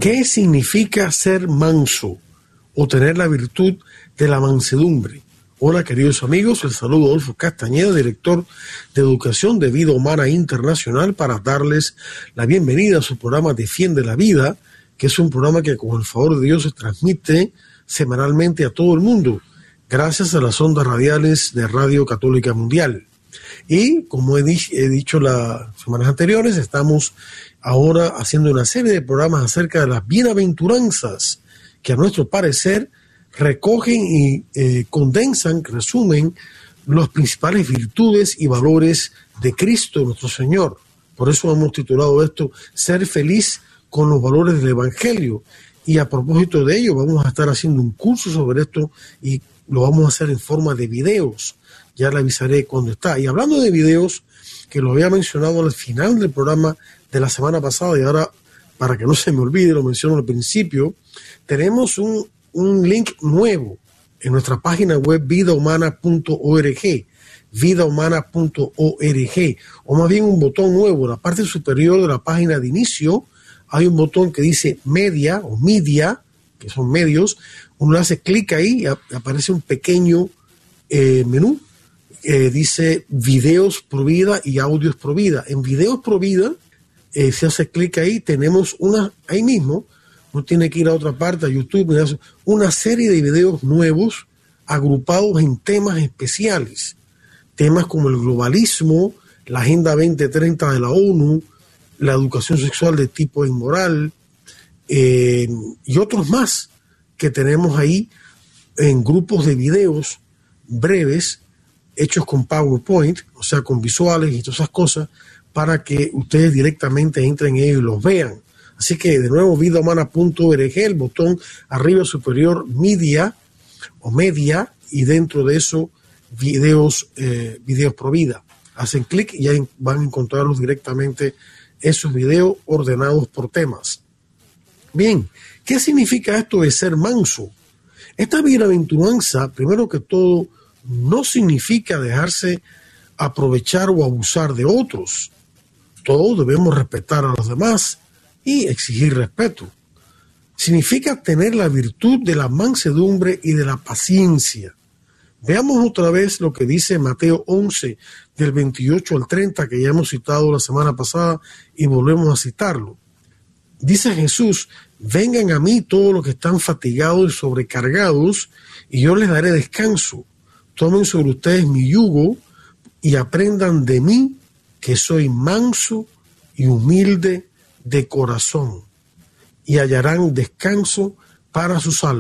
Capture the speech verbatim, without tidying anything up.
¿Qué significa ser manso o tener la virtud de la mansedumbre? Hola, queridos amigos, el saludo Adolfo Castañeda, director de Educación de Vida Humana Internacional, para darles la bienvenida a su programa Defiende la Vida, que es un programa que con el favor de Dios se transmite semanalmente a todo el mundo, gracias a las ondas radiales de Radio Católica Mundial. Y como he, di- he dicho las semanas anteriores, estamos ahora haciendo una serie de programas acerca de las bienaventuranzas que a nuestro parecer recogen y eh, condensan, resumen las principales virtudes y valores de Cristo nuestro Señor. Por eso hemos titulado esto Ser feliz con los valores del Evangelio. Y a propósito de ello vamos a estar haciendo un curso sobre esto y lo vamos a hacer en forma de videos. Ya le avisaré cuando está. Y hablando de videos, que lo había mencionado al final del programa de la semana pasada, y ahora, para que no se me olvide, lo menciono al principio, tenemos un, un link nuevo en nuestra página web vida humana punto org, vida humana punto org, o más bien un botón nuevo. En la parte superior de la página de inicio hay un botón que dice media o media, que son medios. Uno hace clic ahí y aparece un pequeño eh, menú. Eh, dice videos pro vida y audios pro vida. En videos pro vida, eh, se hace clic ahí, tenemos una, ahí mismo, no tiene que ir a otra parte, a YouTube, una serie de videos nuevos agrupados en temas especiales. Temas como el globalismo, la Agenda veinte treinta de la ONU, la educación sexual de tipo inmoral, eh, y otros más que tenemos ahí en grupos de videos breves, hechos con PowerPoint, o sea, con visuales y todas esas cosas, para que ustedes directamente entren en ellos y los vean. Así que, de nuevo, vida humana punto org, el botón arriba superior, media o media, y dentro de eso, videos, eh, videos pro vida. Hacen clic y ahí van a encontrarlos directamente, esos videos ordenados por temas. Bien, ¿qué significa esto de ser manso? Esta bienaventuranza, primero que todo, no significa dejarse aprovechar o abusar de otros. Todos debemos respetar a los demás y exigir respeto. Significa tener la virtud de la mansedumbre y de la paciencia. Veamos otra vez lo que dice Mateo once, del veintiocho al treinta, que ya hemos citado la semana pasada y volvemos a citarlo. Dice Jesús: vengan a mí todos los que están fatigados y sobrecargados, y yo les daré descanso. Tomen sobre ustedes mi yugo y aprendan de mí, que soy manso y humilde de corazón, y hallarán descanso para sus almas.